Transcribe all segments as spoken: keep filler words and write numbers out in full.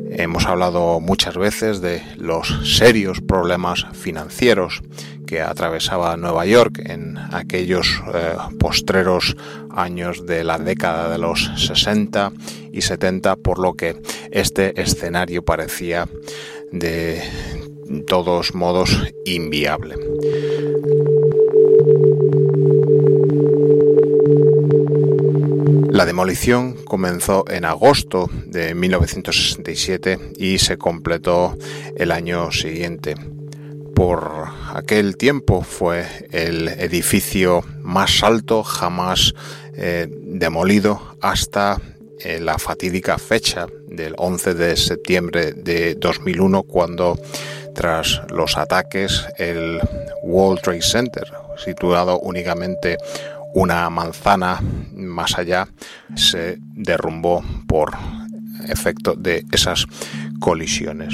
Hemos hablado muchas veces de los serios problemas financieros que atravesaba Nueva York en aquellos eh, postreros años de la década de los sesenta y setenta, por lo que este escenario parecía de todos modos inviable. La demolición comenzó en agosto de mil novecientos sesenta y siete y se completó el año siguiente. Por aquel tiempo fue el edificio más alto jamás eh, demolido hasta eh, la fatídica fecha del once de septiembre de dos mil uno, cuando tras los ataques el World Trade Center, situado únicamente una manzana más allá, se derrumbó por efecto de esas colisiones.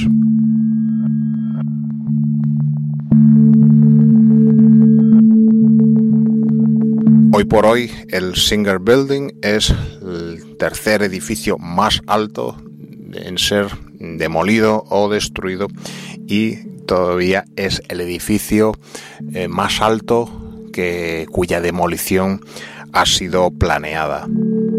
Hoy por hoy, el Singer Building es el tercer edificio más alto en ser demolido o destruido y todavía es el edificio eh, más alto que, cuya demolición ha sido planeada.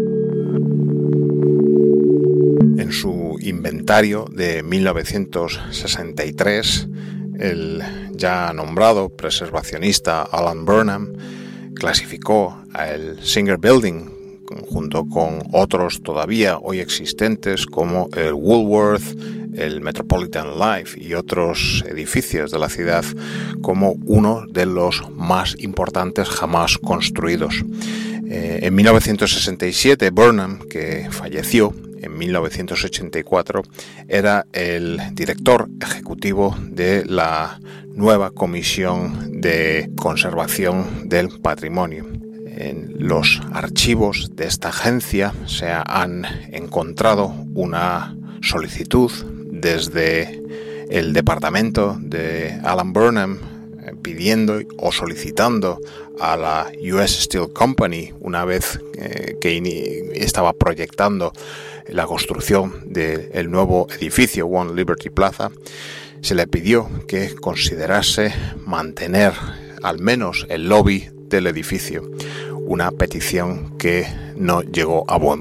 En su inventario de mil novecientos sesenta y tres, el ya nombrado preservacionista Alan Burnham clasificó al Singer Building junto con otros todavía hoy existentes como el Woolworth, el Metropolitan Life y otros edificios de la ciudad como uno de los más importantes jamás construidos. Eh, en mil novecientos sesenta y siete, Burnham, que falleció en mil novecientos ochenta y cuatro, era el director ejecutivo de la nueva Comisión de Conservación del Patrimonio. En los archivos de esta agencia se han encontrado una solicitud desde el departamento de Alan Burnham pidiendo o solicitando a la U S Steel Company, una vez eh, que estaba proyectando la construcción del nuevo edificio One Liberty Plaza, se le pidió que considerase mantener al menos el lobby del edificio, una petición que no llegó a buen